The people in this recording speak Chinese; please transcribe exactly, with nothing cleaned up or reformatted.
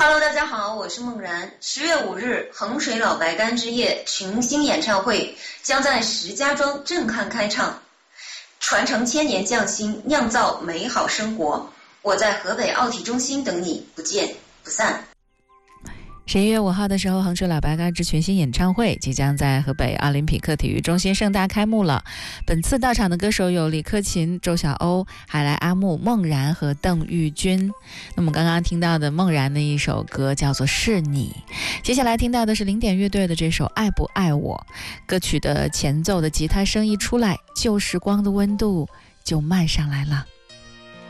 Hello， 大家好，我是梦然。十月五日，衡水老白干之夜群星演唱会将在石家庄震撼开唱，传承千年匠心，酿造美好生活。我在河北奥体中心等你，不见不散。 十一月五号的时候，衡水老白干之全新演唱会即将在河北奥林匹克体育中心盛大开幕了。本次到场的歌手有李克勤、周晓鸥、海来阿木、梦然和邓玉君。那么刚刚听到的梦然的一首歌叫做《是你》，接下来听到的是零点乐队的这首《爱不爱我》。歌曲的前奏的吉他声一出来，旧时光的温度就慢上来了。